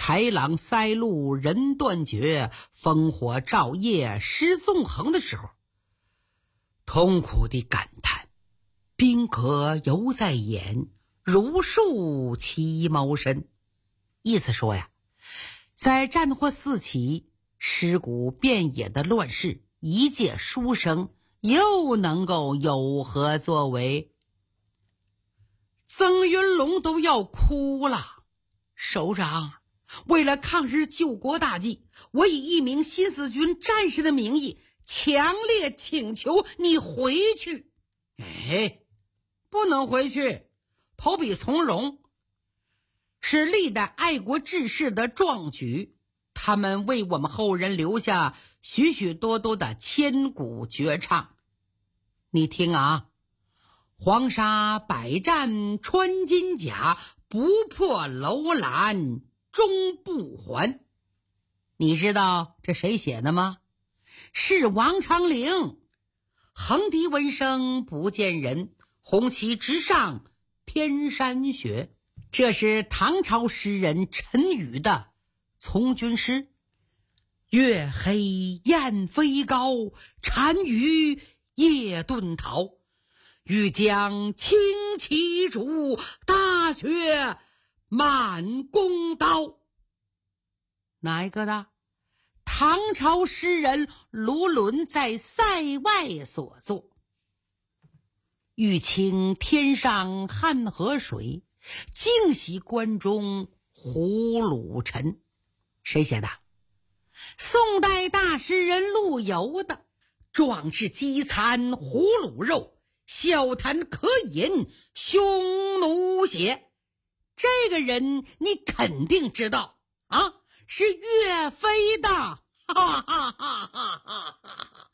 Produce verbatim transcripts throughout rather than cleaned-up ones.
豺狼塞路，人断绝，烽火照夜，尸纵横的时候，痛苦地感叹：兵革犹在眼，如树其谋深。意思说呀，在战火四起、尸骨遍野的乱世，一介书生又能够有何作为？曾云龙都要哭了。首长，为了抗日救国大计，我以一名新四军战士的名义强烈请求你回去。哎，不能回去，投笔从戎是历代爱国志士的壮举，他们为我们后人留下许许多多的千古绝唱。你听啊，黄沙百战穿金甲，不破楼兰终不还。你知道这谁写的吗？是王长龄。横笛闻声不见人，红旗直上天山雪。这是唐朝诗人陈宇的从军诗。月黑雁飞高，单于夜遁逃。欲将轻骑逐，大雪满弓刀。哪一个的？唐朝诗人卢纶在塞外所作。欲清天上汉河水，净洗关中胡虏尘。谁写的？宋代大诗人陆游的。壮士饥餐胡虏肉，笑谈渴饮匈奴血。这个人你肯定知道啊，是岳飞的。哈哈哈哈哈哈！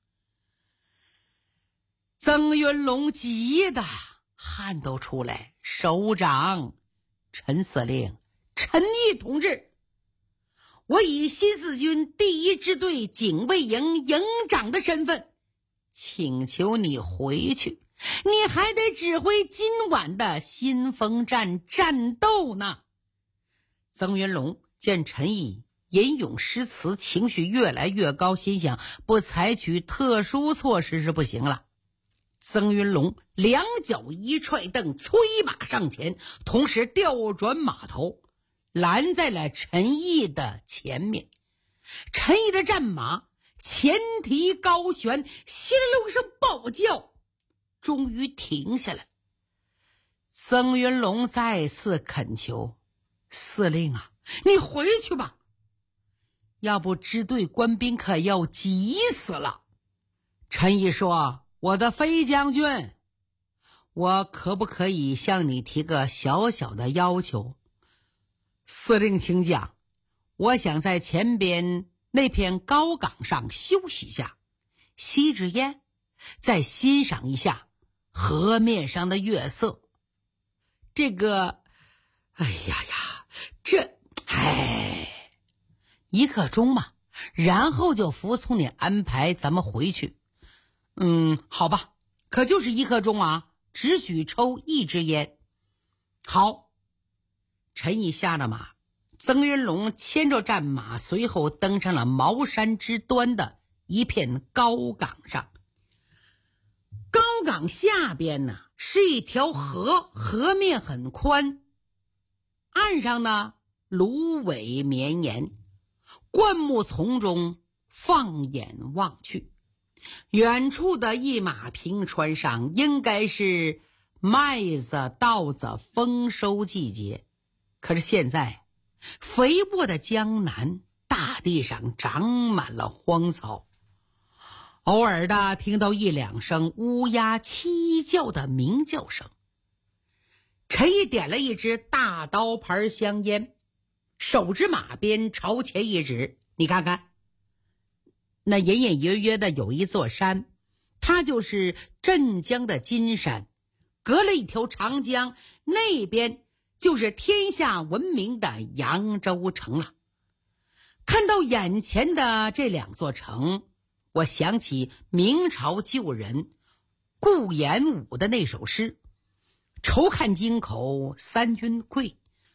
曾云龙急得汗都出来。首长，陈司令，陈毅同志，我以新四军第一支队警卫营营长的身份，请求你回去，你还得指挥今晚的新丰站战斗呢。曾云龙见陈毅吟咏诗词，情绪越来越高，心想不采取特殊措施是不行了。曾云龙两脚一踹蹬，催马上前，同时调转马头，拦在了陈毅的前面。陈毅的战马前蹄高悬，稀里隆声暴叫，终于停下来。曾云龙再次恳求：司令啊，你回去吧，要不支队官兵可要急死了。陈毅说：我的飞将军，我可不可以向你提个小小的要求？司令请讲。我想在前边那片高岗上休息一下，吸支烟，再欣赏一下河面上的月色。这个哎呀呀，这哎一刻钟嘛，然后就服从你安排，咱们回去。嗯，好吧，可就是一刻钟啊，只许抽一支烟。好。陈毅下了马，曾云龙牵着战马，随后登上了茅山之端的一片高岗上。高岗下边呢是一条河，河面很宽，岸上呢芦苇绵延，灌木丛中放眼望去，远处的一马平川上应该是麦子稻子丰收季节。可是现在肥沃的江南大地上长满了荒草，偶尔的听到一两声乌鸦凄叫的鸣叫声。陈毅点了一支大刀牌香烟，手执马鞭朝前一指，你看看那隐隐约约的有一座山，它就是镇江的金山，隔了一条长江，那边就是天下闻名的扬州城了。看到眼前的这两座城，我想起明朝旧人顾炎武的那首诗：愁看京口三军贵，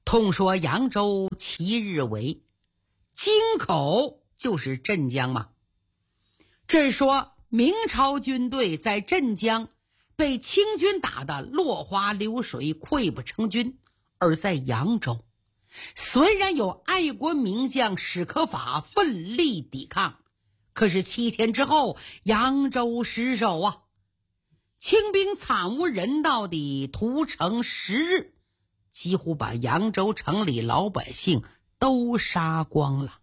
通说扬州七日围，京口就是镇江嘛。这说明朝军队在镇江被清军打得落花流水，溃不成军，而在扬州虽然有爱国名将史可法奋力抵抗，可是七天之后扬州失守啊，清兵惨无人道地屠城十日，几乎把扬州城里老百姓都杀光了。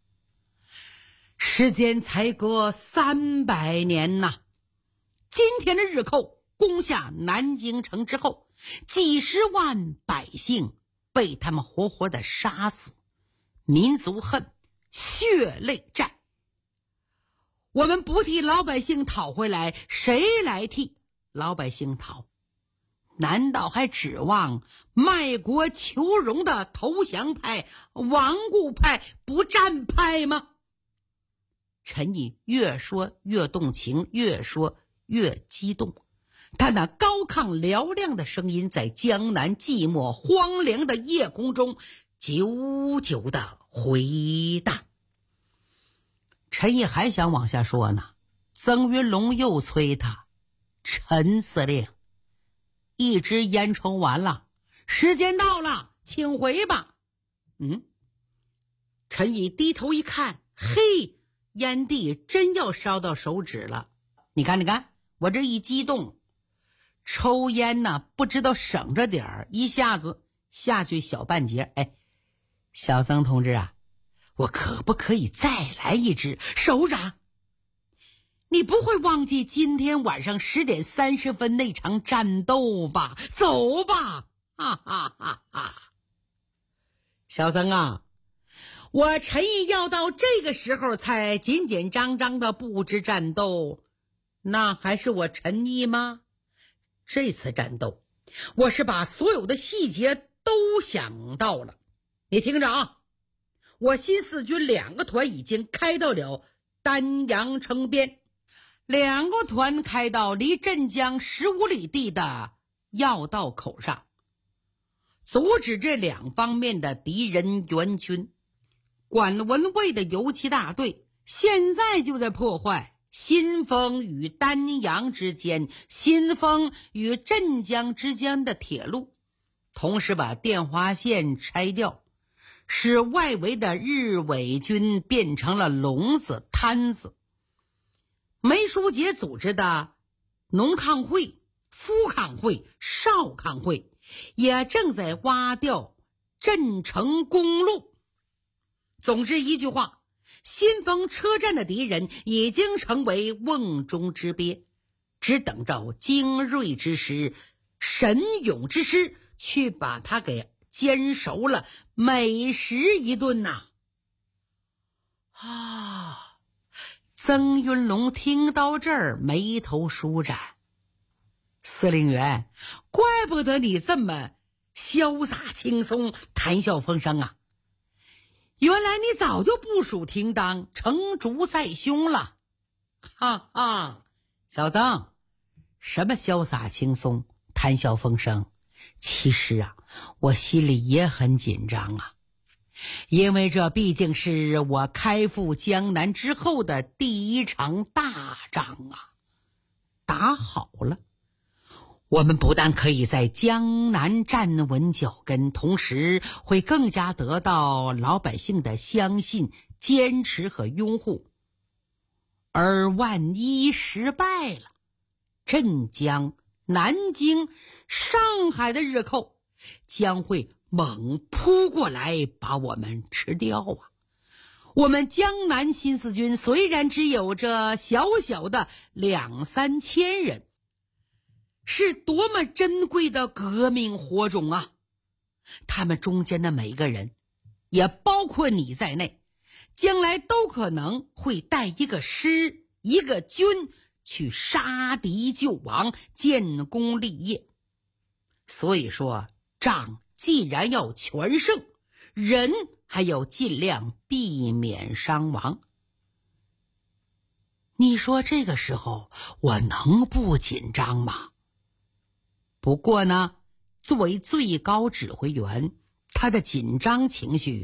时间才隔三百年呐！今天的日寇攻下南京城之后，几十万百姓被他们活活的杀死，民族恨，血泪债。我们不替老百姓讨回来，谁来替老百姓讨？难道还指望卖国求荣的投降派、顽固派、不战派吗？陈毅越说越动情，越说越激动，他那高亢嘹亮的声音在江南寂寞荒凉的夜空中久久的回荡。陈毅还想往下说呢，曾云龙又催他：陈司令，一支烟抽完了，时间到了，请回吧。嗯，陈毅低头一看，嘿，烟蒂真要烧到手指了。你看你看，我这一激动，抽烟呢不知道省着点儿，一下子下去小半截。哎，小曾同志啊，我可不可以再来一支？首长，你不会忘记今天晚上十点三十分那场战斗吧？走吧！哈哈哈哈！小曾啊，我陈毅要到这个时候才紧紧张张的布置战斗，那还是我陈毅吗？这次战斗，我是把所有的细节都想到了。你听着啊，我新四军两个团已经开到了丹阳城边，两个团开到离镇江十五里地的要道口上，阻止这两方面的敌人援军。管文卫的游击大队现在就在破坏新丰与丹阳之间、新丰与镇江之间的铁路，同时把电话线拆掉，使外围的日伪军变成了聋子瘫子。梅书杰组织的农抗会、夫抗会、少抗会也正在挖掉镇城公路。总之一句话，新丰车站的敌人已经成为瓮中之鳖，只等着精锐之师、神勇之师去把它给煎熟了，美食一顿呐！啊！曾云龙听到这儿，眉头舒展。司令员，怪不得你这么潇洒轻松、谈笑风生啊！原来你早就部署停当，成竹在胸了。哈哈，小曾，什么潇洒轻松、谈笑风生？其实啊，我心里也很紧张啊，因为这毕竟是我开赴江南之后的第一场大仗啊。打好了，我们不但可以在江南站稳脚跟，同时会更加得到老百姓的相信、坚持和拥护。而万一失败了，镇江、南京、上海的日寇将会猛扑过来把我们吃掉啊！我们江南新四军虽然只有这小小的两三千人，是多么珍贵的革命火种啊！他们中间的每个人，也包括你在内，将来都可能会带一个师、一个军去杀敌救亡、建功立业。所以说，仗既然要全胜，人还要尽量避免伤亡。你说这个时候我能不紧张吗？不过呢，作为最高指挥员， 他的紧张情绪